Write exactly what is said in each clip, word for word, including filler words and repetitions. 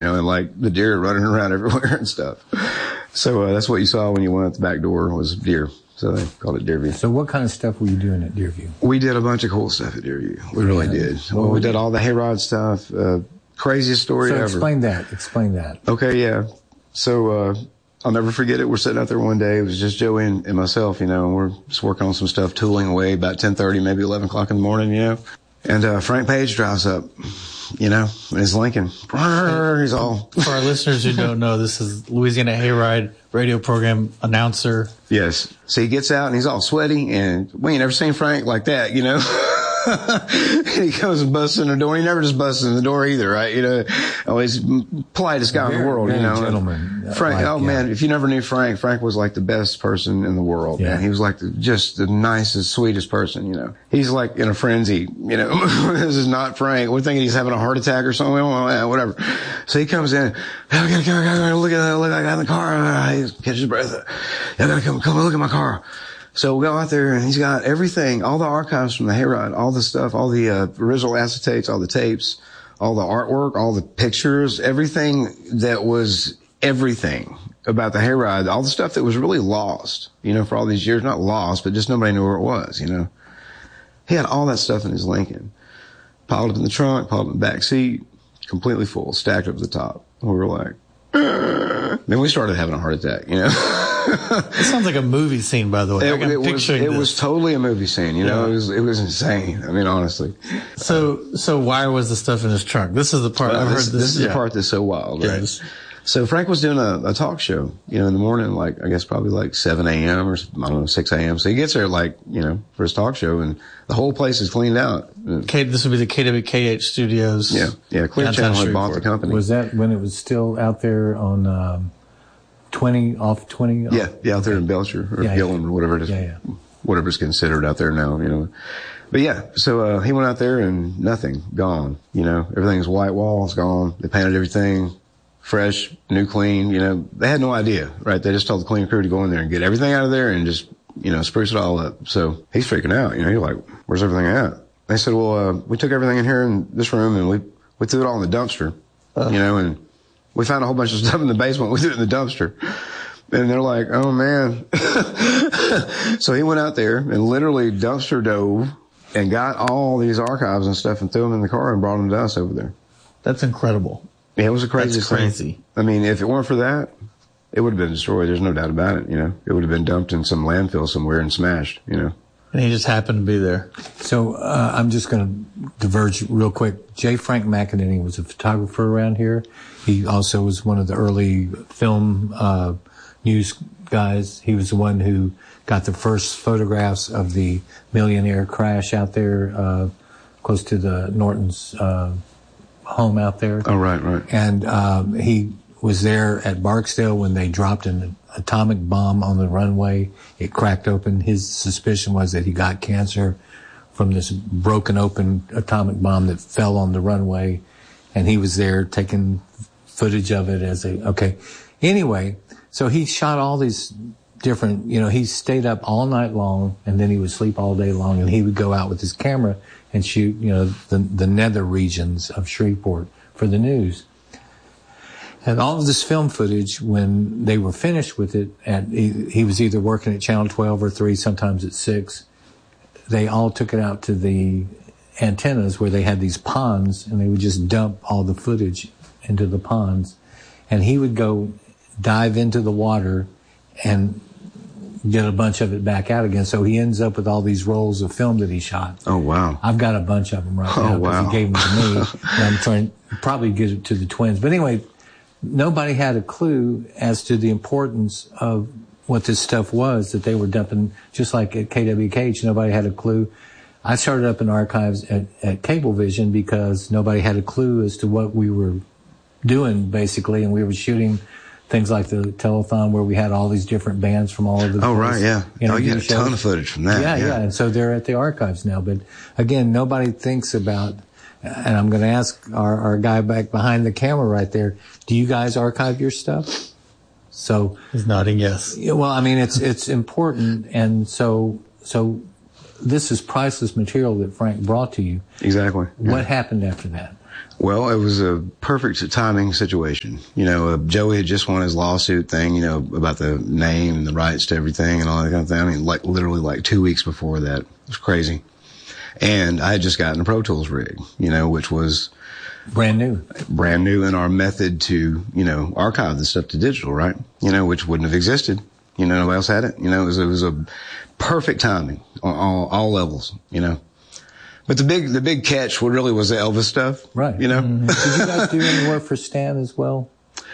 you know, and like the deer running around everywhere and stuff. So uh, that's what you saw when you went out the back door was deer. So they called it Deerview. So what kind of stuff were you doing at Deerview? We did a bunch of cool stuff at Deerview. We really yeah. did. Well, we did all the hayride stuff. Uh, craziest story so ever. Explain that. Explain that. Okay, yeah. So uh, I'll never forget it. We're sitting out there one day. It was just Joey and, and myself, you know, and we're just working on some stuff, tooling away about ten thirty, maybe eleven o'clock in the morning, you know. And uh, Frank Page drives up, you know, in his Lincoln. He's all... For our listeners who don't know, this is Louisiana Hayride radio program announcer. Yes. So he gets out and he's all sweaty, and we ain't never seen Frank like that, you know. He comes and busts in the door. He never just busts in the door either, right? You know, always politest guy very, in the world, very you know. Gentleman. Frank, like, oh yeah. man, if you never knew Frank, Frank was like the best person in the world, yeah. man. He was like the, just the nicest, sweetest person, you know. He's like in a frenzy, you know. This is not Frank. We're thinking he's having a heart attack or something, whatever. So he comes in, I gotta, gotta, gotta look at that, look at that guy in the car. He catches his breath. I gotta come, come look at my car. So we go out there and he's got everything, all the archives from the hayride, all the stuff, all the uh, original acetates, all the tapes, all the artwork, all the pictures, everything that was everything about the hayride, all the stuff that was really lost, you know, for all these years, not lost, but just nobody knew where it was, you know. He had all that stuff in his Lincoln, piled up in the trunk, piled up in the back seat, completely full, stacked up to the top. And we were like, Ugh. Then we started having a heart attack, you know. It sounds like a movie scene, by the way. It, I can it was, it this. was totally a movie scene, you know. Yeah. It was it was insane. I mean, honestly. So so why was the stuff in his trunk? This is the part Well, I've this, heard. This, this is yeah. the part that's so wild, right? Yes. So Frank was doing a, a talk show, you know, in the morning, like I guess probably like seven a.m. or I don't know six a.m. So he gets there like you know for his talk show, and the whole place is cleaned out. K, this would be the K W K H studios. Yeah, yeah. Clear Channel had bought the company. Was that when it was still out there on um, twenty off twenty? Yeah, yeah, out there in Belcher or yeah, Gillen yeah. or whatever it is, yeah, yeah. whatever's considered out there now, you know. But yeah, so uh, he went out there and nothing, gone. You know, everything's white walls, gone. They painted everything fresh, new, clean. You know, they had no idea, right? They just told the clean crew to go in there and get everything out of there and just, you know, spruce it all up. So he's freaking out. You know, he's like, "Where's everything at?" They said, "Well, uh, we took everything in here in this room and we we threw it all in the dumpster, uh, you know, and we found a whole bunch of stuff in the basement. We threw it in the dumpster." And they're like, "Oh man!" So he went out there and literally dumpster dove and got all these archives and stuff and threw them in the car and brought them to us over there. That's incredible. Yeah, it was a crazy That's crazy. thing. I mean, if it weren't for that, it would have been destroyed. There's no doubt about it. You know, it would have been dumped in some landfill somewhere and smashed. You know. And he just happened to be there. So uh, I'm just going to diverge real quick. J. Frank McEnany was a photographer around here. He also was one of the early film uh, news guys. He was the one who got the first photographs of the Millionaire crash out there uh, close to the Norton's uh, home out there. Oh, right, right. And um, he was there at Barksdale when they dropped an atomic bomb on the runway. It cracked open. His suspicion was that he got cancer from this broken open atomic bomb that fell on the runway. And he was there taking footage of it as a, okay. Anyway, so he shot all these different, you know, he stayed up all night long and then he would sleep all day long and he would go out with his camera and shoot, you know, the, the nether regions of Shreveport for the news. And all of this film footage, when they were finished with it, at he, he was either working at Channel twelve or three, sometimes at six. They all took it out to the antennas where they had these ponds, and they would just dump all the footage into the ponds. And he would go dive into the water and get a bunch of it back out again. So he ends up with all these rolls of film that he shot. Oh, wow. I've got a bunch of them right oh, now because wow. he gave them to me. And I'm trying to probably get it to the twins. But anyway, nobody had a clue as to the importance of what this stuff was that they were dumping, just like at K W K H. Nobody had a clue. I started up in archives at, at Cablevision because nobody had a clue as to what we were doing, basically, and we were shooting things like the telethon where we had all these different bands from all over the oh, place. Oh, right, yeah. Oh, you had a shows. ton of footage from that. Yeah, yeah, yeah, and so they're at the archives now. But again, nobody thinks about, and I'm going to ask our, our guy back behind the camera right there, do you guys archive your stuff? So he's nodding yes. Well, I mean, it's it's important, and so so this is priceless material that Frank brought to you. Exactly. Yeah. What happened after that? Well, it was a perfect timing situation. You know, uh, Joey had just won his lawsuit thing, you know, about the name and the rights to everything and all that kind of thing. I mean, like literally like two weeks before that. It was crazy. And I had just gotten a Pro Tools rig, you know, which was brand new, brand new in our method to, you know, archive the stuff to digital, right? You know, which wouldn't have existed. You know, nobody else had it. You know, it was, it was a perfect timing on all, all levels, you know. But the big, the big catch really was the Elvis stuff. Right. You know? Mm-hmm. Did you guys do any work for Stan as well?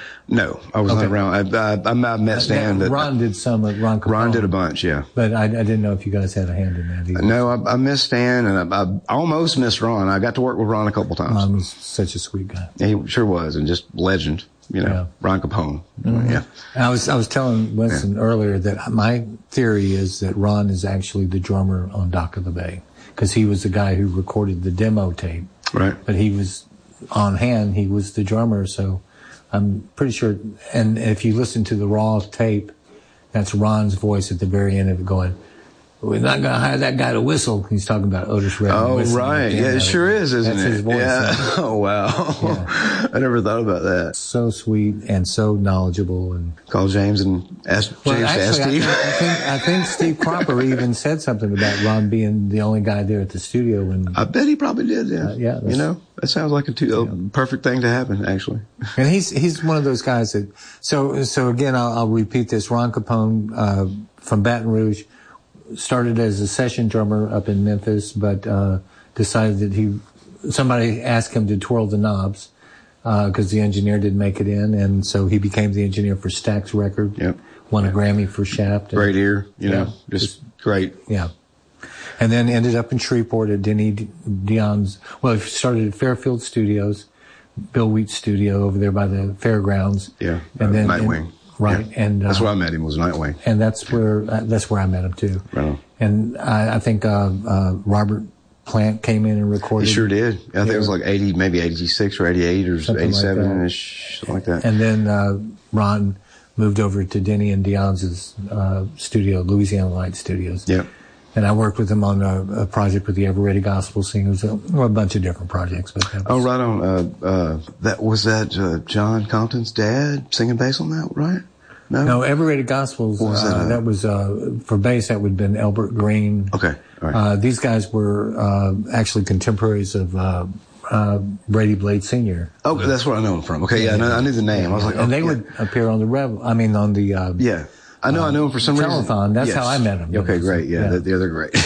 No, I was okay. not around. I, I, I met Stan. Uh, Ron did some at Ron Capone. Ron did a bunch, yeah. But I, I didn't know if you guys had a hand in that either. No, I, I missed Stan, and I, I almost missed Ron. I got to work with Ron a couple times. Ron was such a sweet guy. Yeah, he sure was, and just legend, you know, yeah. Ron Capone. Mm-hmm. Yeah. And I was I was telling Winston yeah. earlier that my theory is that Ron is actually the drummer on Dock of the Bay, because he was the guy who recorded the demo tape. Right. But he was on hand. He was the drummer, so I'm pretty sure. And if you listen to the raw tape, that's Ron's voice at the very end of it going, "We're not going to hire that guy to whistle." He's talking about Otis Redding. Oh, right. Yeah, it sure is, isn't that's it? His voice. Yeah. Right? Oh, wow. Yeah. I never thought about that. So sweet and so knowledgeable. And call James and ask well, James actually, to ask Steve. I think, I think, I think Steve Cropper even said something about Ron being the only guy there at the studio. When I bet he probably did, yeah. Uh, yeah. You know, that sounds like a, two, a yeah. perfect thing to happen, actually. And he's he's one of those guys that, so, so again, I'll, I'll repeat this. Ron Capone uh, from Baton Rouge started as a session drummer up in Memphis, but uh, decided that he, somebody asked him to twirl the knobs because uh, the engineer didn't make it in, and so he became the engineer for Stax Record. Yep. Won a Grammy for Shaft. Great ear, you know, yeah, just great. Yeah. And then ended up in Shreveport at Denny Dion's, well, he started at Fairfield Studios, Bill Wheat's studio over there by the fairgrounds. Yeah, and uh, then Nightwing. And, right, yeah. and uh, that's where I met him, was Nightwing. And that's where uh, that's where I met him too. Right. And I, I think uh, uh, Robert Plant came in and recorded. He sure did. I think it was like eighty, maybe eighty-six or eighty-eight or something eighty-seven like ish, something like that. And then uh, Ron moved over to Denny and Dion's uh, studio, Louisiana Light Studios. Yep. And I worked with him on a, a project with the Ever Ready Gospel Singers, a, well, a bunch of different projects. But that was, oh, right on. Uh, uh, that was that uh, John Compton's dad singing bass on that, right? No, no, Ever Ready Gospels. What was that? Uh, uh, that was uh, for bass. That would have been Elbert Green. Okay, all right. Uh, these guys were uh, actually contemporaries of uh, uh, Brady Blade Senior Oh, that's where I know him from. Okay, yeah, I, know, I knew the name. I was like, oh, and they yeah. would appear on the Rebel. I mean, on the uh, yeah. I know, uh, I know him for some telethon. reason. Telethon. That's yes. how I met him. Okay, great. Yeah, yeah. They're, they're great.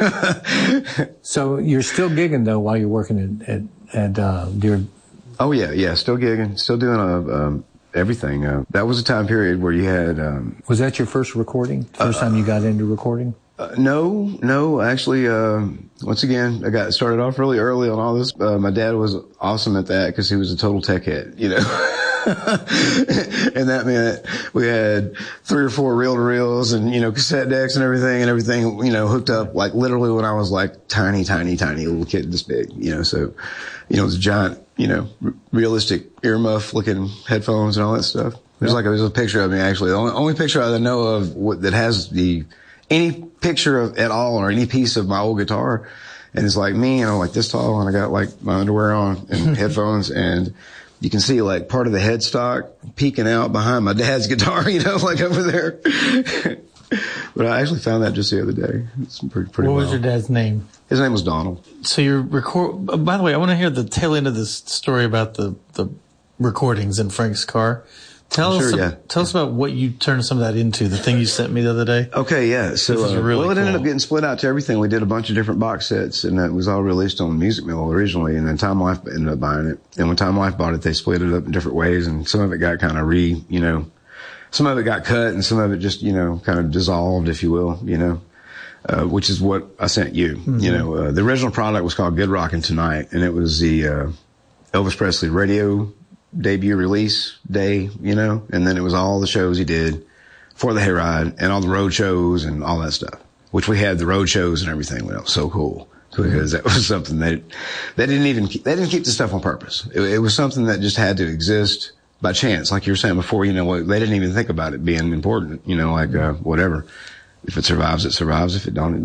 So you're still gigging though while you're working at at, at uh, Deer. Oh yeah, yeah, still gigging, still doing a, um, everything. Uh, that was a time period where you had. Um, was that your first recording? First uh, time you got into recording? Uh, no, no, actually, uh, once again, I got started off really early on all this. Uh, my dad was awesome at that because he was a total tech head, you know. And that meant we had three or four reel-to-reels and, you know, cassette decks and everything and everything, you know, hooked up like literally when I was like tiny, tiny, tiny little kid this big, you know, so, you know, it was giant, you know, r- realistic earmuff looking headphones and all that stuff. There's like, a, there's a picture of me actually. The only, only picture I know of what, that has the, any picture of at all or any piece of my old guitar. And it's like me, you know, like this tall and I got like my underwear on and headphones and you can see like part of the headstock peeking out behind my dad's guitar, you know, like over there. But I actually found that just the other day. It's pretty, pretty What well. was your dad's name? His name was Donald. So you're record, by the way, I want to hear the tail end of this story about the, the recordings in Frank's car. Tell sure, us, yeah. tell us about what you turned some of that into, the thing you sent me the other day. Okay, yeah. So, This is uh, really well, it ended cool. up getting split out to everything. We did a bunch of different box sets, and it was all released on Music Mill originally, and then Time Life ended up buying it. And when Time Life bought it, they split it up in different ways, and some of it got kind of re, you know, some of it got cut, and some of it just, you know, kind of dissolved, if you will, you know, uh, which is what I sent you. Mm-hmm. You know, uh, the original product was called Good Rockin' Tonight, and it was the uh, Elvis Presley radio debut release day, you know, and then it was all the shows he did for the Hayride and all the road shows and all that stuff, which we had the road shows and everything. Well, it was so cool because that was something that they didn't even keep, they didn't keep the stuff on purpose. It, it was something that just had to exist by chance. Like you were saying before, you know, they didn't even think about it being important, you know, like, uh, whatever. If it survives, it survives. If it don't, it don't.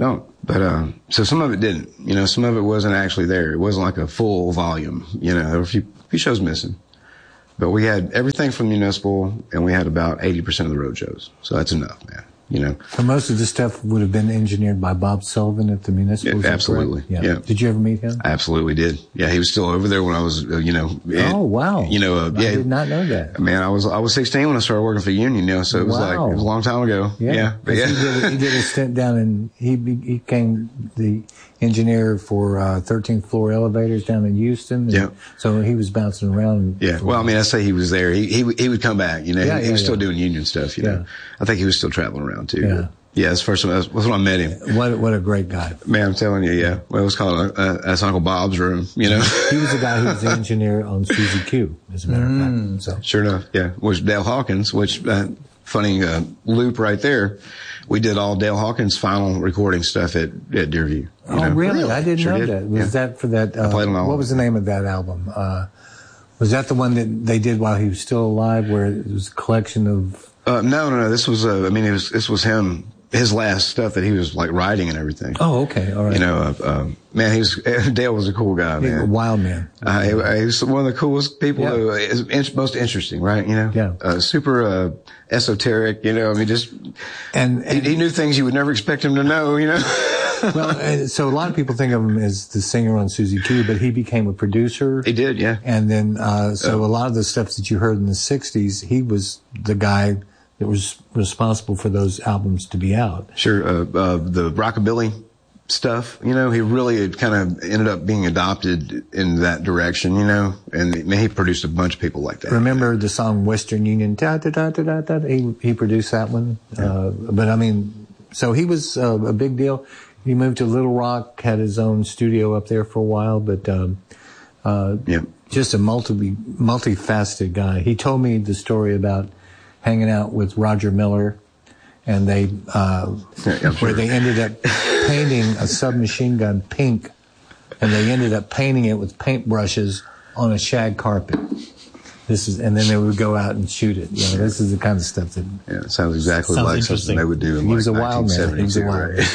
But, um, so some of it didn't, you know, some of it wasn't actually there. It wasn't like a full volume, you know, there were a few, few shows missing. But we had everything from Municipal, and we had about eighty percent of the road shows. So that's enough, man. You know, so most of the stuff would have been engineered by Bob Sullivan at the Municipal. Yeah, absolutely. Yeah. yeah. Did you ever meet him? I absolutely did. Yeah, he was still over there when I was, uh, you know. It, oh wow! You know, uh, yeah. I did not know that. Man, I was I was sixteen when I started working for Union. You know, so it was wow. like it was a long time ago. Yeah, yeah. But yeah. He, did, he did a stint down in he he became the engineer for uh, thirteenth floor elevators down in Houston. Yeah. So he was bouncing around. Yeah. Well, I mean, I say he was there. He he he would come back. You know, yeah, he, he yeah, was still yeah. doing Union stuff. You yeah. know, I think he was still traveling around too. Yeah. But, yeah, that's the first time. That's when I met him. What what a great guy. Man, I'm telling you, yeah. Well, it was called uh, that's Uncle Bob's room. You know, he was the guy who was the engineer on Susie Q. As a matter mm. of fact. So sure enough, yeah. Which Dale Hawkins, which uh, funny uh, loop right there. We did all Dale Hawkins' final recording stuff at at Deerview. You oh know? really? I didn't sure know did. that. Was yeah. that for that? Uh, I played on all what was the name of that album? Uh, was that the one that they did while he was still alive, where it was a collection of? Uh, no, no, no. This was. Uh, I mean, it was. This was him. His last stuff that he was like writing and everything. Oh, okay, all right. You know, uh, uh, man, he was Dale was a cool guy, man. A wild man. Uh, he, he was one of the coolest people. Yeah. Who is in, most interesting, right? You know, yeah. Uh, super uh, esoteric. You know, I mean, just and, and he, he knew things you would never expect him to know. You know. Well, so a lot of people think of him as the singer on Susie Q, but he became a producer. He did, yeah. And then, uh, so a lot of the stuff that you heard in the sixties, he was the guy that was responsible for those albums to be out. Sure. Uh, uh, the rockabilly stuff, you know, he really had kind of ended up being adopted in that direction, you know, and he, he produced a bunch of people like that. Remember the song Western Union? Da, da, da, da, da, da, he, he produced that one. Yeah. Uh, but I mean, so he was uh, a big deal. He moved to Little Rock, had his own studio up there for a while, but, um, uh, yeah. just a multi, multifaceted guy. He told me the story about hanging out with Roger Miller, and they, uh, yeah, where sure. they ended up painting a submachine gun pink, and they ended up painting it with paintbrushes on a shag carpet. This is, and then they would go out and shoot it. You know, this is the kind of stuff that. Yeah, it sounds exactly sounds like something they would do in he like was a wild man. He was a wild man.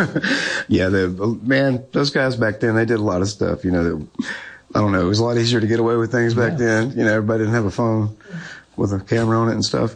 Yeah, the man, those guys back then, they did a lot of stuff. You know, that, I don't know, it was a lot easier to get away with things back yeah. then. You know, everybody didn't have a phone with a camera on it and stuff.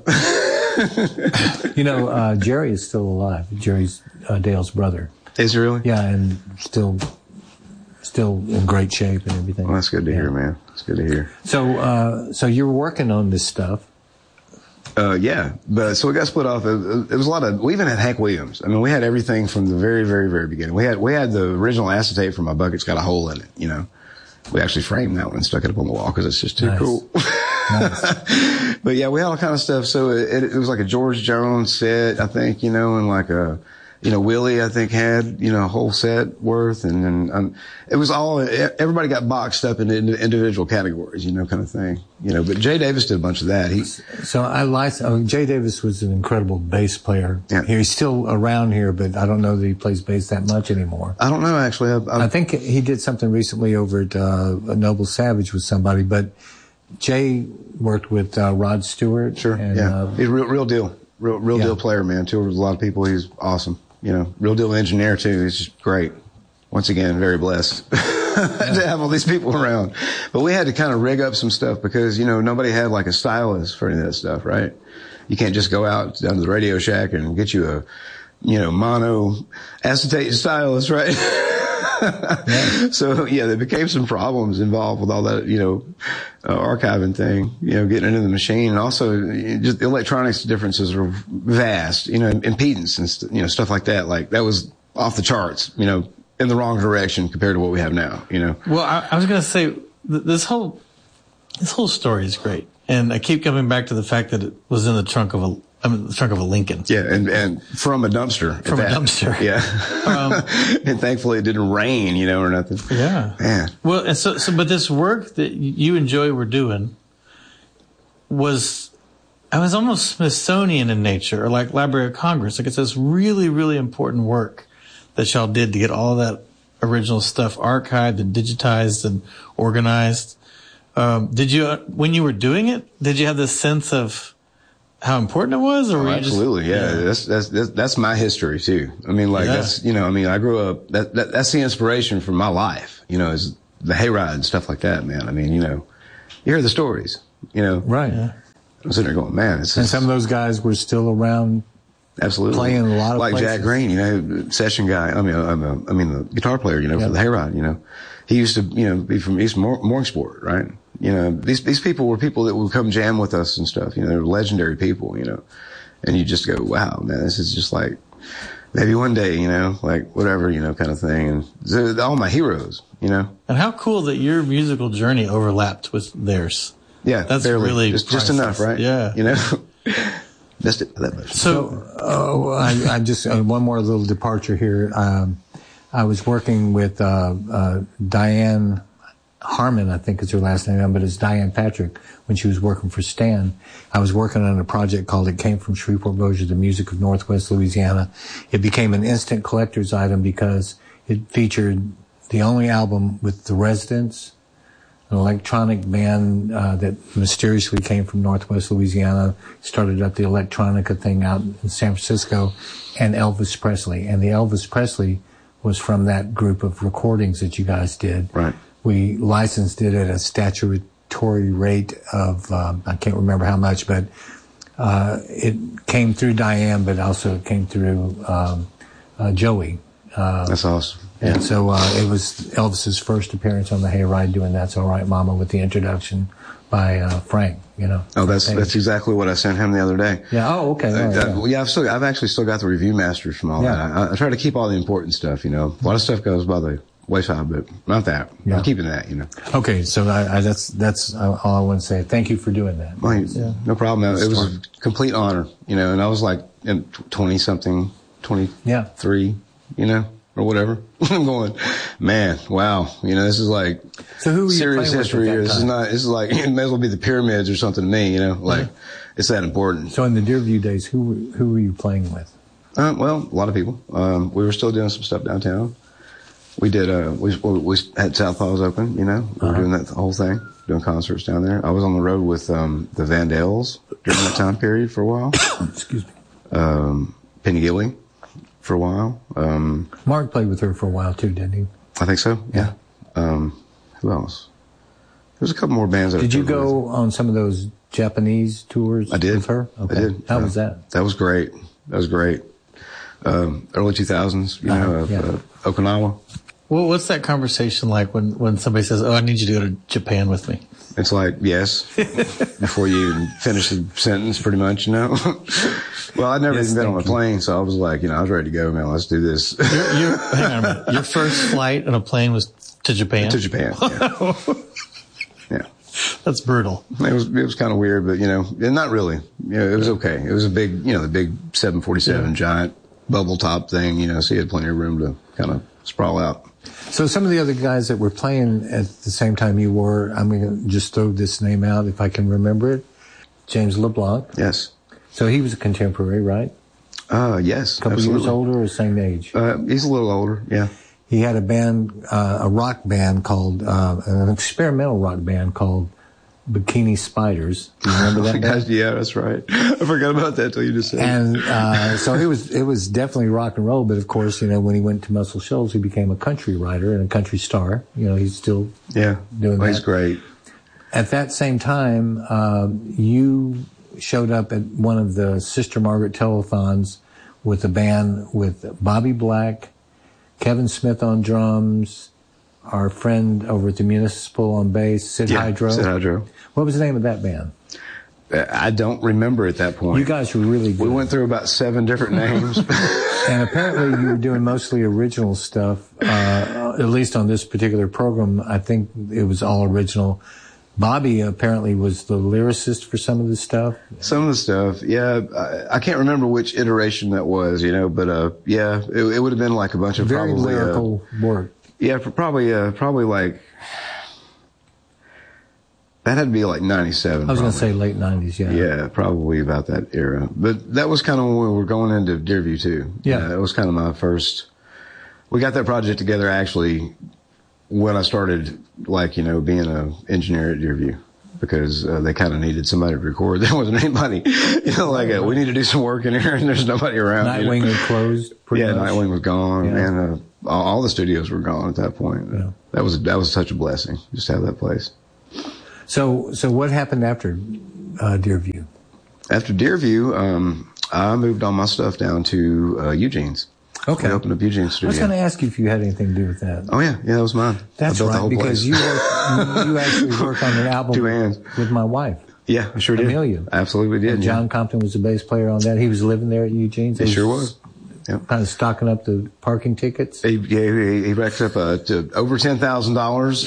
You know, uh, Jerry is still alive. Jerry's uh, Dale's brother. Is he really? Yeah, and still, still in great shape and everything. Well, that's good to yeah. hear, man. That's good to hear. So, uh, so you were working on this stuff. Uh, yeah, but so we got split off. It, it was a lot of. We even had Hank Williams. I mean, we had everything from the very, very, very beginning. We had we had the original acetate for My Bucket's Got a Hole in It. You know, we actually framed that one and stuck it up on the wall because it's just too nice. cool. Nice. But yeah, we had all kind of stuff. So it, it was like a George Jones set, I think, you know, and like a, you know, Willie, I think had, you know, a whole set worth. And then, um, it was all, everybody got boxed up into individual categories, you know, kind of thing, you know, but Jay Davis did a bunch of that. He, so I like, oh, Jay Davis was an incredible bass player. Yeah. He's still around here, but I don't know that he plays bass that much anymore. I don't know, actually. I, I, I think he did something recently over at, uh, Noble Savage with somebody, but Jay worked with, uh, Rod Stewart. Sure. And, yeah. uh, He's a real, real deal. Real, real yeah. deal player, man. Toured with a lot of people. He's awesome. You know, real deal engineer too. He's just great. Once again, very blessed to have all these people around. But we had to kind of rig up some stuff because, you know, nobody had like a stylist for any of that stuff, right? You can't just go out down to the Radio Shack and get you a, you know, mono acetate stylist, right? Yeah. So yeah, there became some problems involved with all that, you know, uh, archiving thing, you know, getting into the machine, and also just the electronics differences are vast, you know, impedance and st- you know stuff like that. Like that was off the charts, you know, in the wrong direction compared to what we have now, you know. Well, I, I was going to say th- this whole this whole story is great, and I keep coming back to the fact that it was in the trunk of a. I mean, the trunk of a Lincoln. Yeah, and, and from a dumpster. From a dumpster. Yeah. Um, and thankfully it didn't rain, you know, or nothing. Yeah. Man. Well, and so, so, but this work that you and Joey were doing was, I was almost Smithsonian in nature, or like Library of Congress. Like it's this really, really important work that y'all did to get all that original stuff archived and digitized and organized. Um, did you, when you were doing it, did you have this sense of how important it was, or Oh, were you absolutely, just, yeah. yeah. That's, that's that's that's my history too. I mean, like Yeah. that's you know, I mean, I grew up. That, that that's the inspiration for my life. You know, is the hayride and stuff like that, man. I mean, you know, you hear the stories. You know, Right. Yeah. I'm sitting there going, man, it's And just, some of those guys were still around. absolutely playing in a lot of like places. Jack Green, you know, session guy. I mean, I'm a, I mean, the guitar player, you know, Yeah. for the hayride. You know, he used to, you know, be from East Mor- Morningsport, right? You know, these these people were people that would come jam with us and stuff. You know, they're legendary people. You know, and you just go, wow, man, this is just like maybe one day, you know, like whatever, you know, kind of thing. And they're all my heroes, you know. And how cool that your musical journey overlapped with theirs. Yeah, That's barely. really just, just priceless. enough, right? Yeah. you know, missed it that much. So, Oh, I, I just uh, one more little departure here. Um, I was working with uh, uh, Diane Harmon, I think is her last name, but it's Diane Patrick when she was working for Stan. I was working on a project called It Came from Shreveport Bossier, the music of Northwest Louisiana. It became an instant collector's item because it featured the only album with The Residents, an electronic band uh, that mysteriously came from Northwest Louisiana, started up the electronica thing out in San Francisco, and Elvis Presley. And the Elvis Presley was from that group of recordings that you guys did. Right. We licensed it at a statutory rate of, um, I can't remember how much, but uh, it came through Diane, but also it came through um, uh, Joey. Uh, That's awesome. and so uh, it was Elvis's first appearance on the Hayride doing That's All Right Mama with the introduction by uh, Frank, you know. Oh, that's Page. that's exactly what I sent him the other day. Yeah, oh, okay. Uh, All right, that- yeah. well, yeah, I've still, I've actually still got the review masters from all Yeah. that. I, I try to keep all the important stuff, you know. A lot of stuff goes by the wayside, but not that. Yeah. I'm keeping that, you know. Okay, so I, I, that's that's all I want to say. Thank you for doing that. Well, no problem. man. It was a complete honor, you know, and I was like twenty something, twenty-three, Yeah. you know, or whatever. I'm going, man, wow, you know, this is like So who were you serious playing with history at here. that This is time? not, this is like, it may as well be the pyramids or something to me, you know, like it's that important. So in the Deerview days, who were- who were you playing with? Uh, well, a lot of people. Um, we were still doing some stuff downtown. We did, uh, we, we had Southpaws open, you know, we were Uh-huh. doing that whole thing, doing concerts down there. I was on the road with, um, the Vandals during that time period for a while. Excuse me. Um, Penny Gilly for a while. Um, Mark played with her for a while too, didn't he? I think so. Yeah. Um, who else? There's a couple more bands that I Did you toured with. go on some of those Japanese tours I did. with her? Okay. I did. How Uh, was that? That was great. That was great. Um, early two thousands, you know, Uh-huh, of, yeah. uh, Okinawa. well, what's that conveation like when, when somebody says, "Oh, I need you to go to Japan with me"? It's like, yes, before you even finish the sentence, pretty much, you know. Well, I'd never Yes, even been on a thank you. plane, so I was like, you know, I was ready to go, man. Let's do this. Your, your, hang on a minute. Your first flight on a plane was to Japan? To Japan. Yeah. Yeah. That's brutal. It was, it was kind of weird, but, you know, and not really. You know, it was okay. It was a big, you know, the big seven forty-seven Yeah. giant bubble top thing, you know, so you had plenty of room to kind of sprawl out. So some of the other guys that were playing at the same time you were, I'm going to just throw this name out if I can remember it. James LeBlanc. Yes. So he was a contemporary, right? Uh, yes. A couple absolutely. years older or same age? Uh, he's a little older, yeah. He had a band, uh, a rock band called, uh, an experimental rock band called Bikini Spiders. Do you remember that band? Yeah, that's right. I forgot about that till you just said it. And uh, so it was it was definitely rock and roll, but of course, you know, when he went to Muscle Shoals, he became a country writer and a country star. You know, he's still Yeah. doing well, he's that. great. At that same time, um, you showed up at one of the Sister Margaret telethons with a band with Bobby Black, Kevin Smith on drums, our friend over at the Municipal on bass, Sid Yeah, Hydro. Sid Hydro. What was the name of that band? I don't remember at that point. You guys were really good. we went through about seven different names. And apparently you were doing mostly original stuff, uh, at least on this particular program. I think it was all original. Bobby apparently was the lyricist for some of the stuff. Some of the stuff, yeah. I, I can't remember which iteration that was, you know, but, uh, yeah, it, it would have been like a bunch of Very probably, lyrical work. uh, yeah, probably, uh, probably like, that had to be like ninety-seven. I was going probably. to say late nineties, yeah. Yeah, probably about that era. But that was kind of when we were going into Deerview too. Yeah. Uh, it was kind of my first, we got that project together actually when I started, like, you know, being an engineer at Deerview. because uh, they kind of needed somebody to record. There wasn't anybody, you know, like uh, we need to do some work in here, and there's nobody around. Nightwing you know? had closed. Pretty yeah, much. Nightwing was gone, Yeah. and uh, all, all the studios were gone at that point. Yeah. That was that was such a blessing just to have that place. So, so what happened after uh, Deerview? After Deerview, um, I moved all my stuff down to uh, Eugene's. Okay. We opened up Eugene's I studio. was going to ask you if you had anything to do with that. Oh yeah, yeah, that was mine. That's I built the right, whole because place. you worked, you actually worked on an album Two hands. with my wife. Yeah, I sure did. Amelia. Absolutely did. And John yeah. Compton was the bass player on that. He was living there at Eugene's. He sure was. Yep. Kind of stocking up the parking tickets. He, yeah, he, he racked up uh, to over ten thousand dollars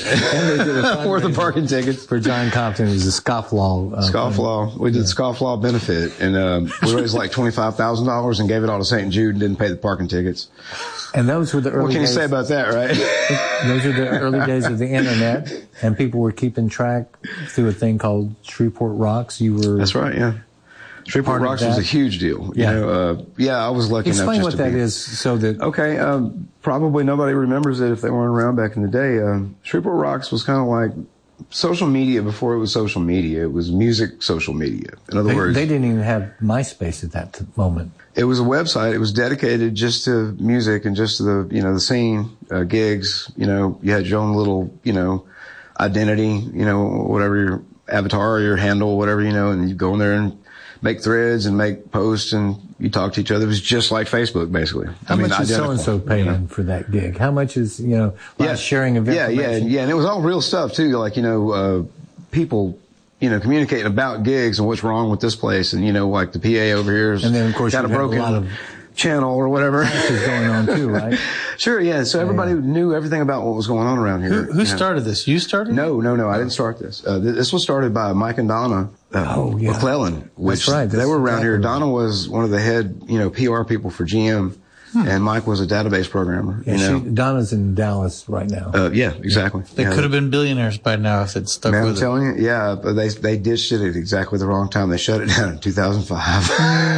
worth of parking tickets. For John Compton, it was a scofflaw. Uh, Scofflaw. We did Yeah. Scofflaw benefit, and um, we raised like twenty-five thousand dollars and gave it all to Saint Jude and didn't pay the parking tickets. And those were the early What can you days. say about that, right? Those were the early days of the internet, and people were keeping track through a thing called Shreveport Rocks. You were That's right, yeah. Shreveport Part of Rocks was that. a huge deal. You Yeah. know, uh, yeah, I was lucky Explain enough what just to that be. is, so that Okay, um, probably nobody remembers it if they weren't around back in the day. Um, Shreveport Rocks was kind of like social media before it was social media. It was music social media. In other they, words, they didn't even have MySpace at that t- moment. it was a website. It was dedicated just to music and just to the, you know, the scene, uh, gigs. You know, you had your own little, you know, identity, you know, whatever your avatar or your handle, whatever, you know, and you go in there and make threads and make posts and you talk to each other. It was just like Facebook, basically. How I mean, much is identical, so-and-so paying you know? for that gig? How much is, you know, like sharing of yeah, information? yeah, yeah. And it was all real stuff too. Like, you know, uh, people, you know, communicating about gigs and what's wrong with this place. And, you know, like the P A over here is And then, of course, got a you have a broken lot of channel or whatever. is going on too, right? Sure, yeah. So everybody knew everything about what was going on around here. Who, who you know. started this? You started? No, no, no. I didn't start this. Uh, th- this was started by Mike and Donna uh, Oh, yeah. McClellan, which That's right. they That's were around exactly here. right. Donna was one of the head, you know, P R people for G M, and Mike was a database programmer. Yeah, you know, she, Donna's in Dallas right now. uh, yeah, exactly. They yeah. could have been billionaires by now if they'd stuck Man, I'm with it. telling you, yeah, but they they ditched it at exactly the wrong time. They shut it down in two thousand five.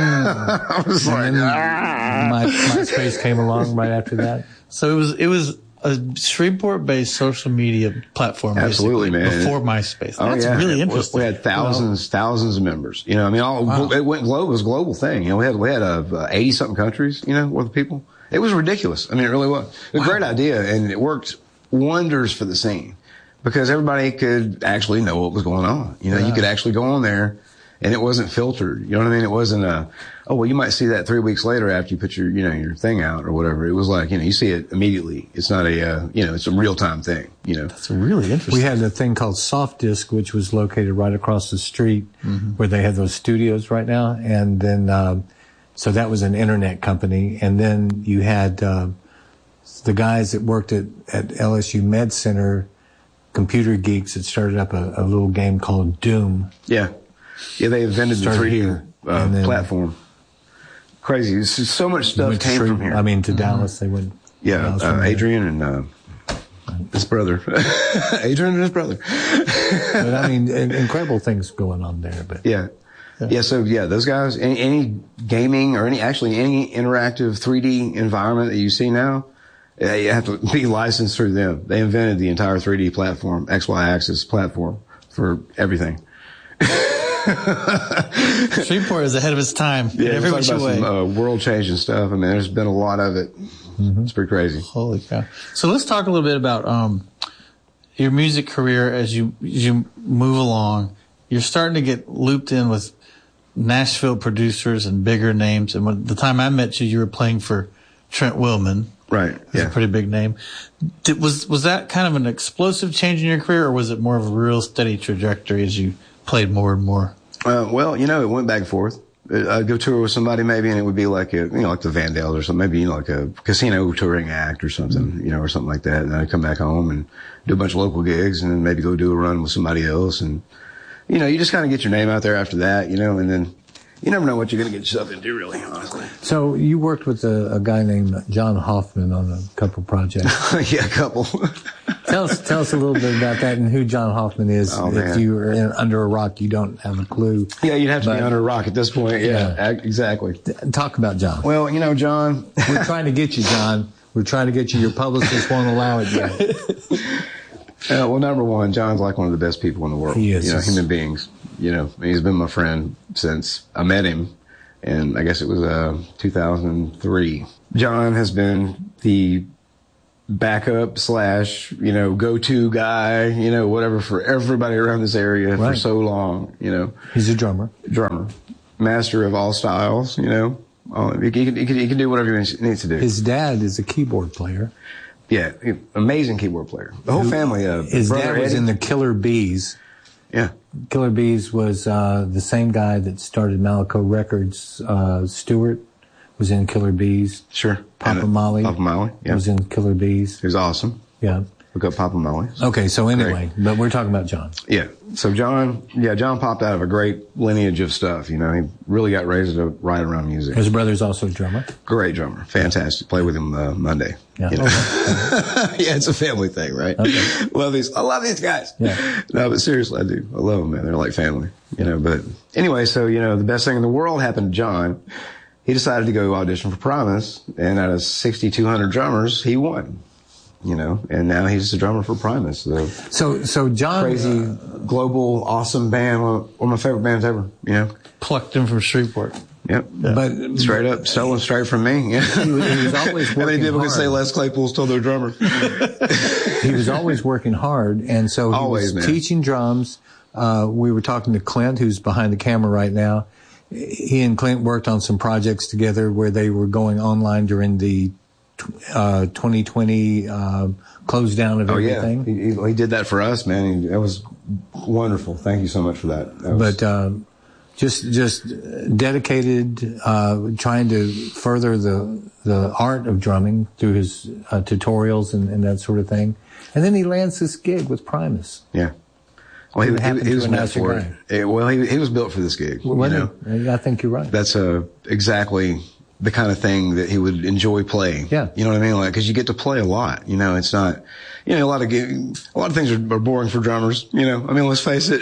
I was like, And then ah. My, MySpace came along right after that. So it was it was a Shreveport-based social media platform, Absolutely, basically, man. before MySpace. Oh, That's yeah. really We- interesting. We had thousands, thousands of members. You know, I mean, all Wow. it went global. It was a global thing. You know, we had we had uh, eighty something countries. You know, worth of people. It was ridiculous. I mean, it really was. It was a great idea, and it worked wonders for the scene because everybody could actually know what was going on. You know, Yeah. you could actually go on there, and it wasn't filtered. You know what I mean? It wasn't a oh well, you might see that three weeks later after you put your you know your thing out or whatever. It was like you know you see it immediately. It's not a uh, you know it's a real time thing. You know. It's really interesting. We had a thing called Soft Disc, which was located right across the street where they have those studios right now. And then, um, so that was an internet company. And then you had uh, the guys that worked at, at L S U Med Center, computer geeks, that started up a, a little game called Doom. Yeah. Yeah, they invented the Started three D here, uh, and then- platform. Crazy. It's just so much stuff Went to came Shre- from here. I mean, to Dallas, they went. yeah, Dallas from uh, there. Adrian and uh, his brother. Adrian and his brother. But I mean, in- incredible things going on there. But Yeah. Yeah, so yeah, those guys, any, any gaming or any, actually any interactive three D environment that you see now, uh, you have to be licensed through them. They invented the entire three D platform, X Y axis platform for everything. Shreveport is ahead of its time in Yeah, every talk which about way. some uh, world changing stuff. I mean, there's been a lot of it. It's pretty crazy. Holy cow! So let's talk a little bit about um, your music career as you as you move along. You're starting to get looped in with Nashville producers and bigger names. And when the time I met you, you were playing for Trent Willman. Right. It's Yeah. a pretty big name. Did, was was that kind of an explosive change in your career, or was it more of a real steady trajectory as you played more and more? Uh, well, you know, it went back and forth. I'd go tour with somebody maybe, and it would be like a, you know, like the Vandals or something, maybe, you know, like a casino touring act or something, you know, or something like that. And I'd come back home and do a bunch of local gigs and then maybe go do a run with somebody else. And, you know, you just kind of get your name out there after that, you know, and then you never know what you're going to get yourself into, really, honestly. so you worked with a, a guy named John Hoffman on a couple projects. Yeah, a couple. Tell us, tell us a little bit about that and who John Hoffman is. Oh, if man. you are in, under a rock, you don't have a clue. Yeah, you'd have to But- be under a rock at this point. Yeah, Yeah. ac- exactly. Talk about John. Well, you know, John. We're trying to get you, John. We're trying to get you. Your publicist won't allow it yet. Uh, well, number one, John's like one of the best people in the world. He is. You know, human beings. You know, he's been my friend since I met him, and I guess it was uh, two thousand three. John has been the backup slash, you know, go-to guy, you know, whatever, for everybody around this area right. for so long, you know. He's a drummer. Drummer. Master of all styles, you know. Oh, he, can, he, can, he can do whatever he needs to do. His dad is a keyboard player. Yeah, amazing keyboard player. The whole Who, family. Uh, his dad was Eddie. in the Killer Bees. Yeah. Killer Bees was uh, the same guy that started Malaco Records. Uh, Stewart was in Killer Bees. Sure. Papa and, uh, Molly. Papa Molly, yeah. Was in Killer Bees. He was awesome. Yeah. Look up Papa Molly. Okay, so anyway, Great. but we're talking about John. Yeah. So John, yeah, John popped out of a great lineage of stuff. You know, he really got raised to write around music. His brother's also a drummer. Great drummer. Fantastic. Play with him uh, Monday. Yeah. You know? Okay. Yeah, it's a family thing, right? Okay. Love these. I love these guys. Yeah. No, but seriously, I do. I love them, man. They're like family. You know, but anyway, so, you know, the best thing in the world happened to John. He decided to go audition for Primus, and out of sixty-two hundred drummers, he won. You know, and now he's the drummer for Primus. So, So, so John, crazy, uh, global, awesome band. One of my favorite bands ever. You know. Plucked him from Shreveport. Yep. but Straight up, stolen straight from me. Yeah. he was, he was always How many working people hard. can say Les Claypool stole their drummer? He was always working hard, and so he Always, was man. teaching drums. Uh, we were talking to Clint, who's behind the camera right now. He and Clint worked on some projects together where they were going online during the uh, twenty twenty uh, close down of Oh yeah, everything. he, he, he did that for us, man. He, that was wonderful. Thank you so much for that. that was, But uh, just just dedicated, uh, trying to further the the art of drumming through his uh, tutorials and, and that sort of thing. And then he lands this gig with Primus. yeah. Well, he, What he, happened he to was a meant nicer for guy? it. Eh, Well, he he was built for this gig. You Well, know, I think you're right. that's uh, exactly the kind of thing that he would enjoy playing. Yeah. You know what I mean? Like, cause you get to play a lot. You know, it's not, you know, a lot of, gig, a lot of things are, are boring for drummers. You know, I mean, let's face it.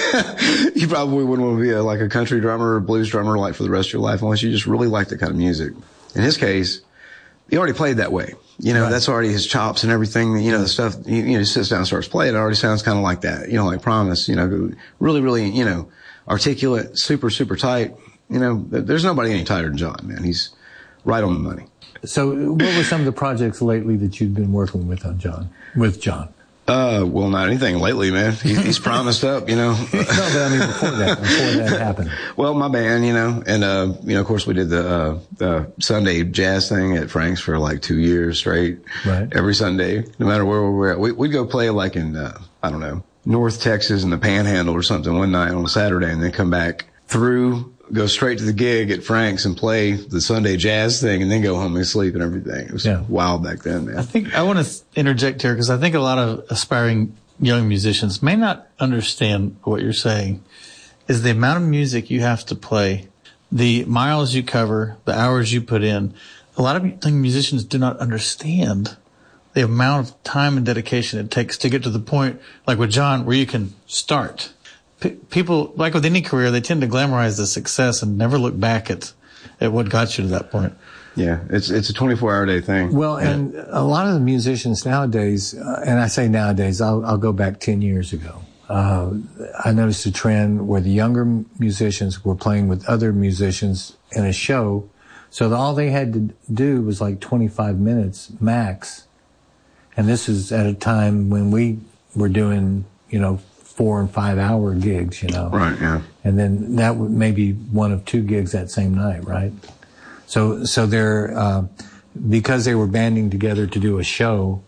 You probably wouldn't want to be a, like a country drummer or a blues drummer like for the rest of your life unless you just really like that kind of music. In his case, he already played that way. You know, Right. that's already his chops and everything. You know, the stuff, you, you know, he sits down and starts playing. It already sounds kind of like that. You know, like Primus, you know, really, really, you know, articulate, super, super tight. You know, there's nobody any tighter than John, man. He's right on the money. So, what were some of the projects lately that you've been working with on John? With John? Uh, well, not anything lately, man. He, he's promised up, you know. No, but I mean before that, before that happened. Well, my band, you know, and, uh, you know, of course we did the, uh, the Sunday jazz thing at Frank's for like two years straight. Right. Every Sunday, no matter where we were at. We, we'd go play like in, uh, I don't know, North Texas in the Panhandle or something one night on a Saturday and then come back through, go straight to the gig at Frank's and play the Sunday jazz thing and then go home and sleep and everything. It was Yeah. wild back then, I man. think I want to interject here because I think a lot of aspiring young musicians may not understand what you're saying is the amount of music you have to play, the miles you cover, the hours you put in. A lot of young musicians do not understand the amount of time and dedication it takes to get to the point, like with John, where you can start. P- people, like with any career, they tend to glamorize the success and never look back at, at what got you to that point. Yeah. It's, it's a twenty-four hour day thing. Well, and a lot of the musicians nowadays, uh, and I say nowadays, I'll, I'll go back ten years ago. Uh, I noticed a trend where the younger musicians were playing with other musicians in a show. So that all they had to do was like twenty-five minutes max. And this is at a time when we were doing, you know, four and five hour gigs, you know. Right. Yeah. And then that would maybe one of two gigs that same night, right? So, so they're, uh, because they were banding together to do a show,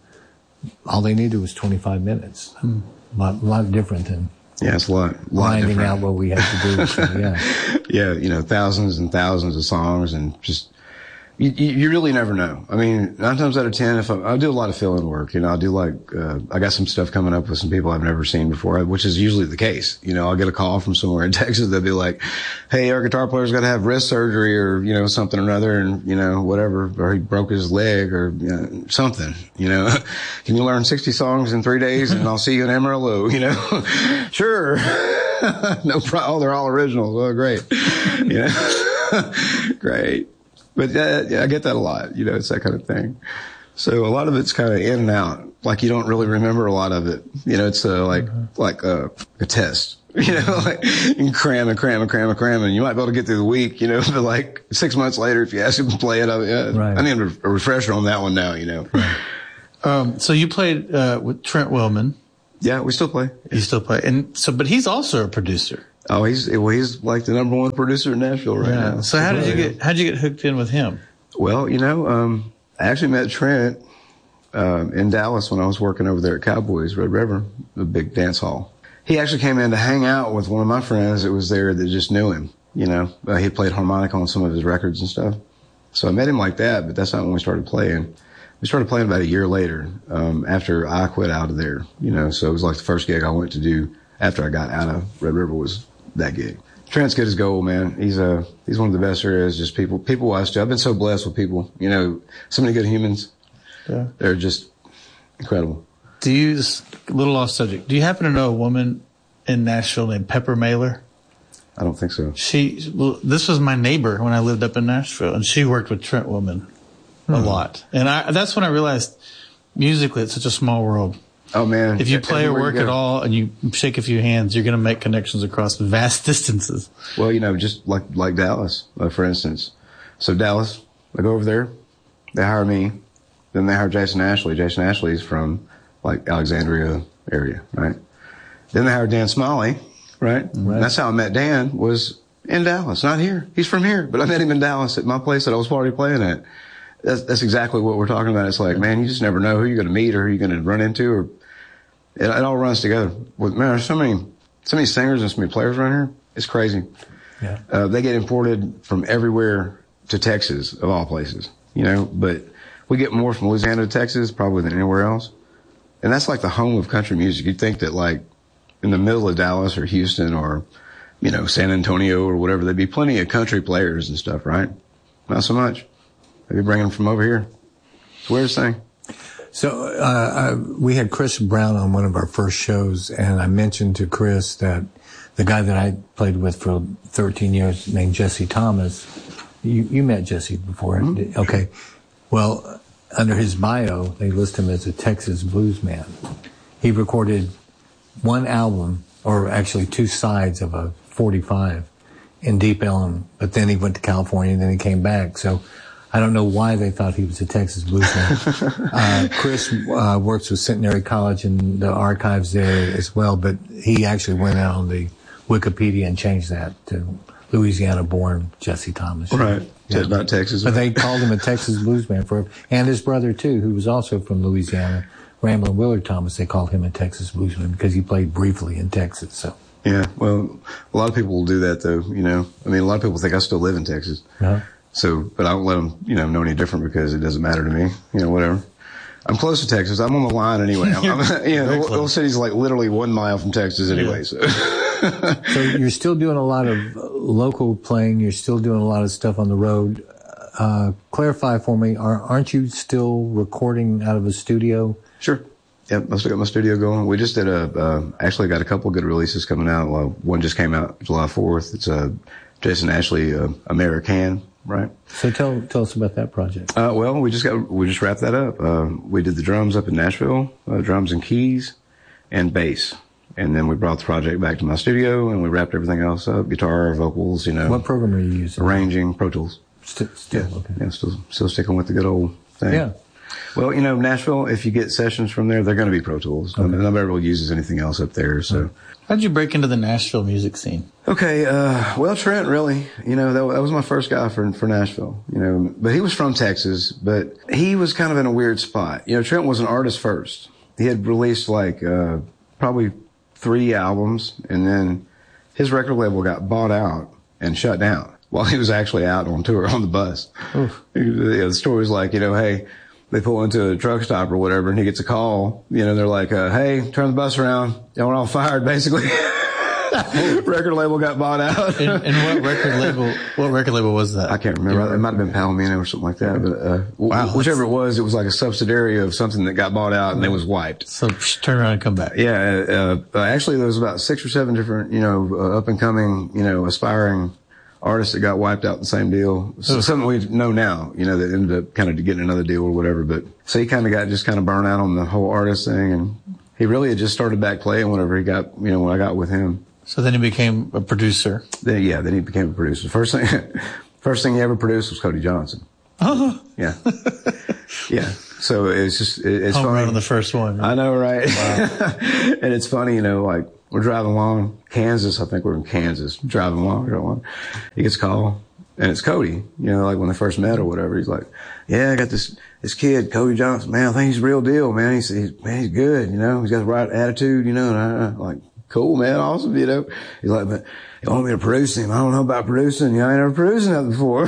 all they needed was twenty-five minutes. Hmm. A lot, lot different than Yeah. It's a lot, lot finding different. out what we had to do. So, yeah. Yeah, you know, thousands and thousands of songs and just, you, you really never know. I mean, nine times out of ten, if I, I do a lot of fill-in work, you know, I'll do like, uh, I got some stuff coming up with some people I've never seen before, which is usually the case. You know, I'll get a call from somewhere in Texas. They'll be like, hey, our guitar player's got to have wrist surgery or, you know, something or another and, you know, whatever, or he broke his leg or you know, something, you know, can you learn sixty songs in three days and I'll see you in Amarillo, you know? Sure. No problem. Oh, they're all originals. Oh, great. You know, great. But uh, yeah, I get that a lot. You know, it's that kind of thing. So a lot of it's kind of in and out. like you don't really remember a lot of it. You know, it's uh, like, mm-hmm. like uh, a test. You know, like you can cram and cram and cram and cram, and you might be able to get through the week, you know, but like six months later, if you ask him to play it, I, yeah, right. I need a, a refresher on that one now, you know. Right. Um, so you played uh, with Trent Willman. Yeah, we still play. You still play. And so, but he's also a producer. Oh, he's, well, he's like the number one producer in Nashville right yeah. now. So how did you get, how'd you get hooked in with him? Well, you know, um, I actually met Trent, um, in Dallas when I was working over there at Cowboys, Red River, the big dance hall. He actually came in to hang out with one of my friends that was there that just knew him, you know. Uh, he played harmonica on some of his records and stuff. So I met him like that, but that's not when we started playing. We started playing about a year later, um, after I quit out of there, you know. So it was like the first gig I went to do after I got out of Red River was that gig. Trent's good as gold, man. He's uh, he's one of the best there is. Just people, people-wise too. I've been so blessed with people, you know, so many good humans. Yeah. They're just incredible. Do you, just a little off subject, do you happen to know a woman in Nashville named Pepper Mailer? I don't think so. She, well, this was my neighbor when I lived up in Nashville, and she worked with Trent Willman a mm. lot. And I, that's when I realized musically it's such a small world. Oh, man. If you play or work at all and you shake a few hands, you're going to make connections across vast distances. Well, you know, just like, like Dallas, uh, for instance. So Dallas, I go over there, they hire me, then they hire Jason Ashley. Jason Ashley's from like Alexandria area, right? Then they hired Dan Smalley, right? right? That's how I met Dan, was in Dallas, not here. He's from here, but I met him in Dallas at my place that I was already playing at. That's, that's exactly what we're talking about. It's like, man, you just never know who you're going to meet or who you're going to run into, or it, it all runs together. With, man, there's so many, so many singers and so many players around here. It's crazy. Yeah. Uh, they get imported from everywhere to Texas, of all places, you know, but we get more from Louisiana to Texas probably than anywhere else. And that's like the home of country music. You'd think that like in the middle of Dallas or Houston or, you know, San Antonio or whatever, there'd be plenty of country players and stuff, right? Not so much. They'd be bringing them from over here. It's the weirdest thing. So, uh, I, we had Chris Brown on one of our first shows, and I mentioned to Chris that the guy that I played with for thirteen years named Jesse Thomas, you, you met Jesse before. Mm-hmm. Okay. Well, under his bio, they list him as a Texas blues man. He recorded one album, or actually two sides of a forty-five in Deep Ellum, but then he went to California and then he came back. So I don't know why they thought he was a Texas blues man. uh, Chris uh, works with Centenary College and the archives there as well, but he actually went out on the Wikipedia and changed that to Louisiana-born Jesse Thomas. Right. Yeah. Not Texas. But they called him a Texas blues man for, and his brother too, who was also from Louisiana, Ramblin' Willard Thomas. They called him a Texas blues man because he played briefly in Texas. So. Yeah. Well, a lot of people will do that though. You know, I mean, a lot of people think I still live in Texas. Uh-huh. So, but I don't let them, you know, know any different because it doesn't matter to me. You know, whatever. I'm close to Texas. I'm on the line anyway. I'm, I'm, you know, the city's like literally one mile from Texas anyway. Yeah. So. So you're still doing a lot of local playing. You're still doing a lot of stuff on the road. Uh, clarify for me, are, aren't you still recording out of a studio? Sure. Yep, I still got my studio going. We just did a, uh, actually got a couple of good releases coming out. Well, one just came out July fourth. It's a Jason Ashley, uh, American, right? So tell, tell us about that project. Uh, well, we just got, we just wrapped that up. Uh, we did the drums up in Nashville, uh, drums and keys and bass. And then we brought the project back to my studio and we wrapped everything else up, guitar, vocals, you know. What program are you using? Arranging, Pro Tools. St- still, yeah. okay. Yeah, still, still sticking with the good old thing. Yeah. Well, you know, Nashville, if you get sessions from there, they're going to be Pro Tools. Okay. Nobody really uses anything else up there, so. How'd you break into the Nashville music scene? Okay, uh, well, Trent, really, you know, that, that was my first guy for, for Nashville, you know, but he was from Texas, but he was kind of in a weird spot. You know, Trent was an artist first. He had released like, uh, probably three albums, and then his record label got bought out and shut down while he was actually out on tour on the bus. Oof. Yeah, the story's like, you know, hey, they pull into a truck stop or whatever, and he gets a call. You know, they're like, uh, hey, turn the bus around. Y'all were all fired, basically. Record label got bought out. and, and what record label? What record label was that? I can't remember. It might have been Palomino or something like that. But uh, wow, whichever it was, it was like a subsidiary of something that got bought out and then was wiped. So turn around and come back. Yeah. Uh, uh, actually, there was about six or seven different, you know, uh, up and coming, you know, aspiring artists that got wiped out in the same deal. So something we know now, you know, that ended up kind of getting another deal or whatever. But so he kind of got just kind of burned out on the whole artist thing, and he really had just started back playing whenever he got, you know, when I got with him. So then he became a producer. Then yeah, then he became a producer. First thing, first thing he ever produced was Cody Johnson. Oh, yeah, yeah. So it's just it, it's home funny. run on the first one. Right? I know, right? Wow. And it's funny, you know, like we're driving along Kansas. I think we're in Kansas, driving along, driving along. He gets a call, and it's Cody. You know, like when they first met or whatever. He's like, "Yeah, I got this this kid, Cody Johnson. Man, I think he's the real deal, man. He's, he's man, he's good. You know, he's got the right attitude. You know." And I, I'm like, cool, man, awesome. You know, he's like, "But you want me to produce him? I don't know about producing. You know, I ain't never produced that before."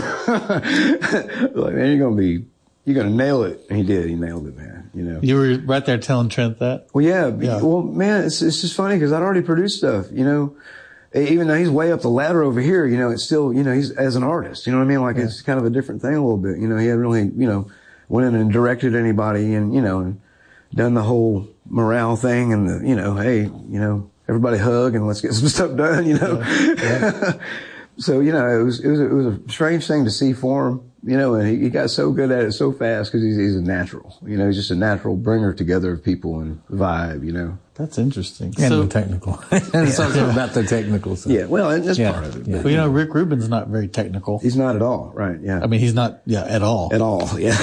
Like, man, you're gonna be, you're gonna nail it. And he did. He nailed it, man. You know. You were right there telling Trent that. Well, yeah. yeah. Well, man, it's it's just funny because I'd already produced stuff. You know, even though he's way up the ladder over here, you know, it's still, you know, he's as an artist. You know what I mean? Like yeah. It's kind of a different thing a little bit. You know, he hadn't really, you know, went in and directed anybody, and you know, and done the whole morale thing, and the, you know, hey, you know, everybody hug and let's get some stuff done. You know. Yeah. Yeah. So, you know, it was, it was, a, it was a strange thing to see for him, you know, and he, he got so good at it so fast because he's, he's a natural, you know, he's just a natural bringer together of people and vibe, you know. That's interesting. And so, the technical. And it's also about the technical side. Yeah, well, that's yeah. part of it. Yeah. Well, you know, Rick Rubin's not very technical. He's not at all, right, yeah. I mean, he's not, yeah, at all. At all, yeah.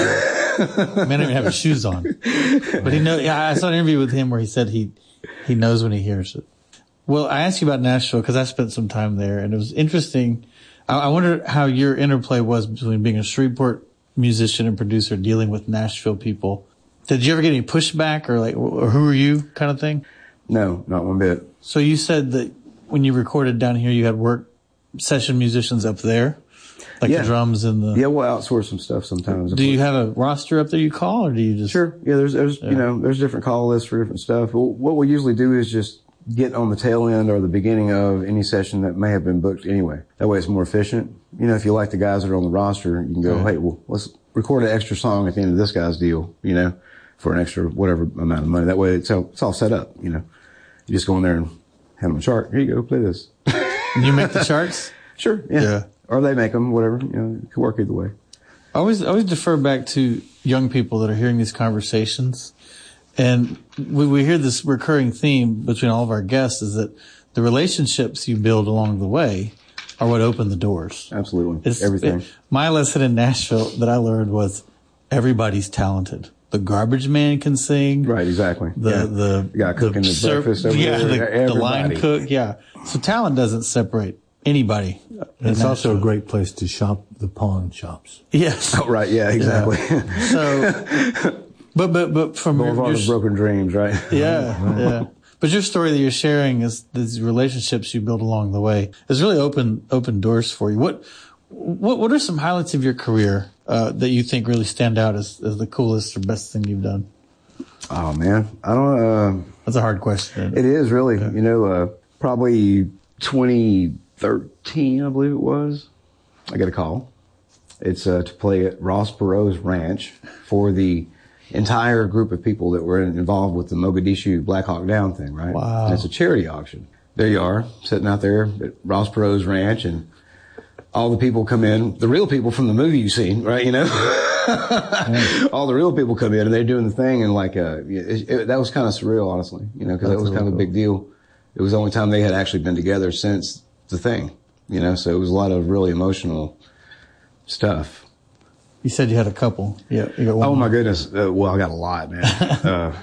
Man didn't even have his shoes on. But he know, yeah, I saw an interview with him where he said he, he knows when he hears it. Well, I asked you about Nashville because I spent some time there, and it was interesting. I, I wonder how your interplay was between being a Shreveport musician and producer dealing with Nashville people. Did you ever get any pushback or like, or who are you kind of thing? No, not one bit. So you said that when you recorded down here, you had work session musicians up there, like yeah. the drums and the. Yeah, we'll outsource some stuff sometimes. Do you have a roster up there you call, or do you just? Sure. Yeah, there's, there's, yeah. you know, there's different call lists for different stuff. Well, what we usually do is just get on the tail end or the beginning of any session that may have been booked anyway. That way it's more efficient. You know, if you like the guys that are on the roster, you can go, right. hey, well, let's record an extra song at the end of this guy's deal, you know, for an extra whatever amount of money. That way it's all, it's all set up, you know. You just go in there and hand them a chart. Here you go, play this. You make the charts? Sure, yeah. yeah. Or they make them, whatever. You know, it could work either way. I always, I always defer back to young people that are hearing these conversations. And we, we hear this recurring theme between all of our guests is that the relationships you build along the way are what open the doors. Absolutely. It's, everything. It, my lesson in Nashville that I learned was everybody's talented. The garbage man can sing. Right, exactly. The, yeah. the, the guy cooking the, the ser- breakfast over yeah, there. The, the line cook. Yeah. So talent doesn't separate anybody. It's also a great place to shop the pawn shops. Yes. Oh, right. Yeah, exactly. Yeah. So, but, but, but from Boulevard your, of Broken Dreams, right? Yeah. Yeah. But your story that you're sharing is these relationships you build along the way has really opened, opened doors for you. What, what, what are some highlights of your career, uh, that you think really stand out as, as the coolest or best thing you've done? Oh man, I don't, uh, that's a hard question. It is really, yeah. you know, uh, probably twenty thirteen, I believe it was. I got a call. It's, uh, to play at Ross Perot's ranch for the entire group of people that were involved with the Mogadishu Black Hawk Down thing, right? Wow. And it's a charity auction. There you are, sitting out there at Ross Perot's ranch, and all the people come in, the real people from the movie you've seen, right? You know, yeah. All the real people come in and they're doing the thing, and like, uh, it, it, that was kind of surreal, honestly, you know, because that was kind of a big deal. It was the only time they had actually been together since the thing, you know, so it was a lot of really emotional stuff. You said you had a couple. Yeah. You got one oh more. My goodness. Uh, well, I got a lot, man. uh,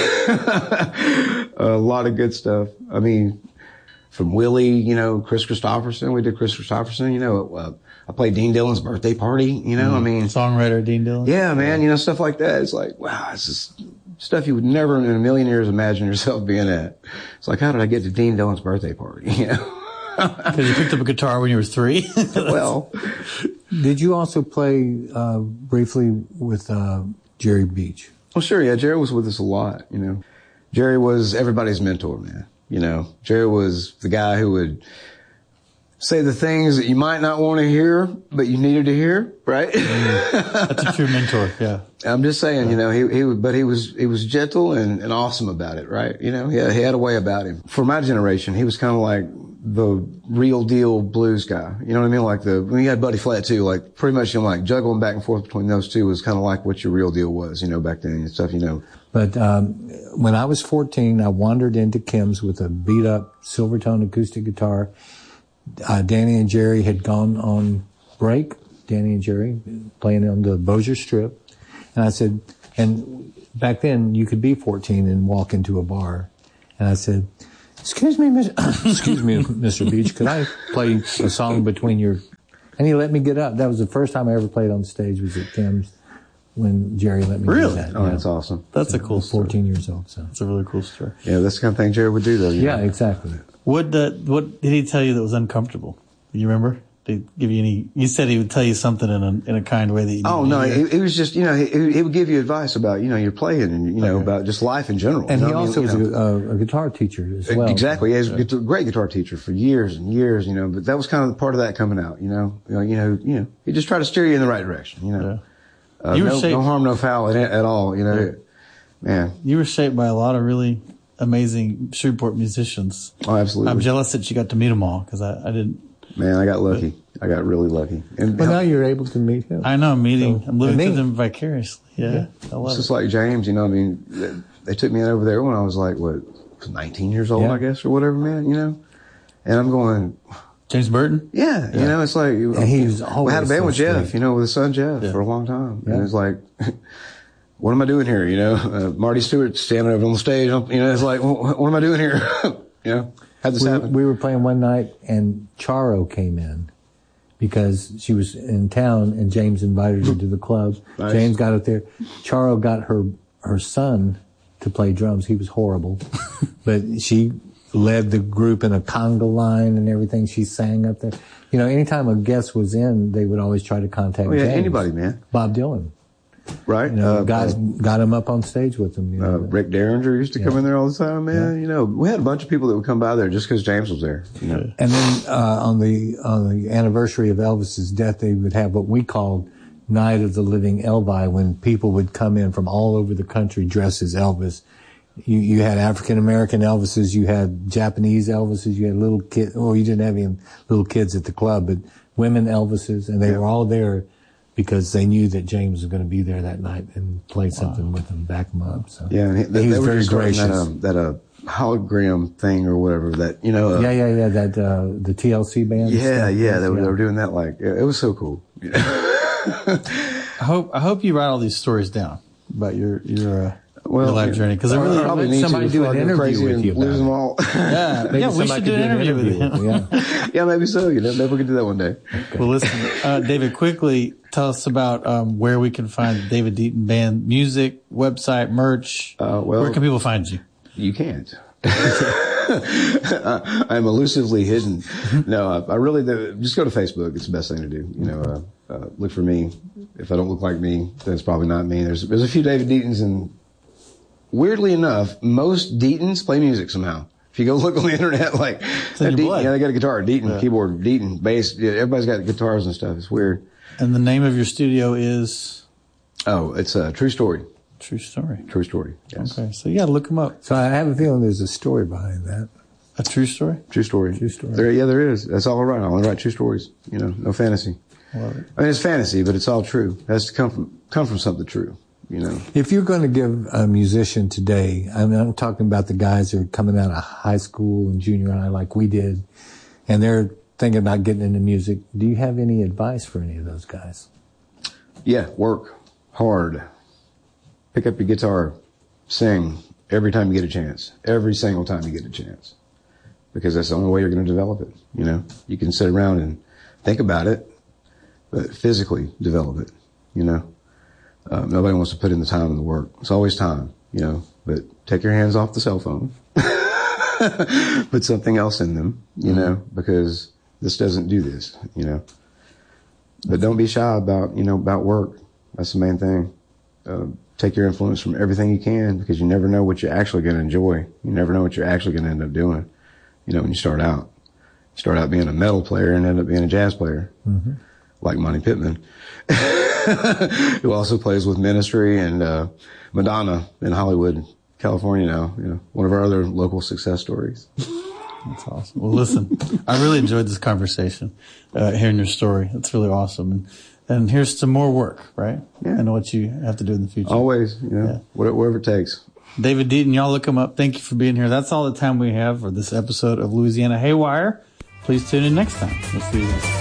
a lot of good stuff. I mean, from Willie, you know, Chris Christopherson. We did Chris Christopherson, you know, uh, I played Dean Dillon's birthday party, you know, mm. I mean. Songwriter Dean Dillon. Yeah, man, you know, stuff like that. It's like, wow, it's just stuff you would never in a million years imagine yourself being at. It's like, how did I get to Dean Dillon's birthday party, you know? Because you picked up a guitar when you were three? Well. Did you also play, uh, briefly with, uh, Jerry Beach? Well, sure, yeah, Jerry was with us a lot, you know. Jerry was everybody's mentor, man. You know, Jerry was the guy who would, say the things that you might not want to hear, but you needed to hear, right? That's a true mentor. Yeah. I'm just saying, you know, he, he, but he was, he was gentle and, and awesome about it, right? You know, he had, he had a way about him. For my generation, he was kind of like the real deal blues guy. You know what I mean? Like the, when you had Buddy Flat too, like pretty much, you know, like juggling back and forth between those two was kind of like what your real deal was, you know, back then and stuff, you know. But, um, when I was fourteen, I wandered into Kim's with a beat up Silvertone acoustic guitar. Uh, Danny and Jerry had gone on break. Danny and Jerry playing on the Bossier Strip. And I said, and back then you could be fourteen and walk into a bar. And I said, excuse me, Mister excuse me, Mister Beach, could I play a song between your, and he let me get up. That was the first time I ever played on stage was at Kim's when Jerry let me Really? do that. Oh, yeah. that's awesome. That's a cool story. fourteen years old, so. That's a really cool story. Yeah, that's the kind of thing Jerry would do though. You Yeah, know? exactly. What, uh, what did he tell you that was uncomfortable? Do you remember? Did he give you any, you said he would tell you something in a, in a kind way that you Oh, no, it, it was just, you know, he, he would give you advice about, you know, your playing and, you know, Okay. about just life in general. And you he know? I mean, also you was know. a, a, a guitar teacher as well. Exactly. Yeah, he was a great guitar teacher for years and years, you know, but that was kind of part of that coming out, you know. You know, you know, you know he just tried to steer you in the right direction, you know. Yeah. Uh, You were no, shaped- no harm, no foul at, at all, you know. Yeah. Man. You were shaped by a lot of really amazing Shreveport musicians. Oh, absolutely. I'm jealous that you got to meet them all because I, I didn't. Man, I got lucky. I got really lucky. And But now you're able to meet him. I know I'm meeting. So, I'm living and through me. them vicariously. Yeah, Yeah. I love it's it. just like James, you know, I mean, they, they took me in over there when I was like, what, nineteen years old, Yeah. I guess, or whatever, man, you know. And I'm going, James Burton. yeah, you know, it's like, And he was we always had a band so with Jeff, sweet. you know, with his son Jeff Yeah. for a long time. Yeah. And it's like, what am I doing here? You know, uh, Marty Stewart standing over on the stage, you know, it's like, what, what am I doing here? You know, how'd this we, happen? we were playing one night and Charo came in because she was in town and James invited her to the club. Nice. James got up there. Charo got her, her son to play drums. He was horrible, but she led the group in a conga line and everything. She sang up there. You know, anytime a guest was in, they would always try to contact Oh, yeah, James. anybody, man. Bob Dylan. Right? You know, Uh, got, uh, got him up on stage with him. You know, Uh, Rick Derringer used to come Yeah. in there all the time, man. Yeah. You know, we had a bunch of people that would come by there just because James was there. You know, And then uh, on the on the anniversary of Elvis's death, they would have what we called Night of the Living Elvi, when people would come in from all over the country dressed as Elvis. You you had African American Elvises, you had Japanese Elvises, you had little kids. Well, you didn't have any little kids at the club, but women Elvises, and they Yeah. were all there because they knew that James was going to be there that night and play something with them, back them up. So yeah, and he, they, he was they were very just starting gracious. that, um, that uh, hologram thing or whatever that, you know. Uh, yeah, yeah, yeah. That uh, the T L C band. Yeah, stuff. yeah, they were, Yeah. they were doing that like, yeah, it was so cool. You know? I hope I hope you write all these stories down about your your, uh, your life yeah. journey because I I really probably let need somebody to do before an I go interview crazy with and you about lose it. them all. yeah Maybe yeah we somebody should could do an interview with him. you. Yeah. Yeah, maybe so. You know, maybe we can do that one day. Well, listen, uh, David, quickly tell us about um, where we can find the David Deaton Band music, website, merch. Uh, well- where can people find you? You can't. I'm elusively hidden. No, I, I really do. Just go to Facebook. It's the best thing to do. You know, uh, uh, look for me. If I don't look like me, then it's probably not me. There's there's a few David Deatons, and weirdly enough, most Deatons play music somehow. If you go look on the internet, like in that your Deaton, blood. yeah, they got a guitar, Deaton, Yeah. keyboard, Deaton, bass. Yeah, everybody's got guitars and stuff. It's weird. And the name of your studio is Oh, it's a true story. True Story. True story. Yes. Okay, so yeah, look them up. So I have a feeling there's a story behind that. A True Story. True story. True story. There, yeah, there is. That's all I write. I only write true stories. You know, no fantasy. Love it. I mean, it's fantasy, but it's all true. It has to come from come from something true. You know. If you're going to give a musician today, I mean, I'm talking about the guys who are coming out of high school and junior high like we did, and they're thinking about getting into music. Do you have any advice for any of those guys? Yeah, work hard. Pick up your guitar, sing every time you get a chance. Every single time you get a chance, because that's the only way you're going to develop it. You know, you can sit around and think about it, but physically develop it. You know. Uh, nobody wants to put in the time and the work. It's always time, you know, but take your hands off the cell phone. Put something else in them, you mm-hmm. know, because this doesn't do this, you know. But don't be shy about, you know, about work. That's the main thing. Uh, take your influence from everything you can, because you never know what you're actually going to enjoy. You never know what you're actually going to end up doing, you know, when you start out. started out being a metal player and ended up being a jazz player, Mm-hmm. like Monty Pittman, who also plays with Ministry and uh, Madonna in Hollywood, California now. You know, one of our other local success stories. That's awesome. Well, listen, I really enjoyed this conversation, uh, hearing your story. It's really awesome. And, and here's some more work, right? Yeah. And what you have to do in the future. Always, you know, Yeah. whatever, whatever it takes. David Deaton, y'all look him up. Thank you for being here. That's all the time we have for this episode of Louisiana Haywire. Please tune in next time. We'll see you then.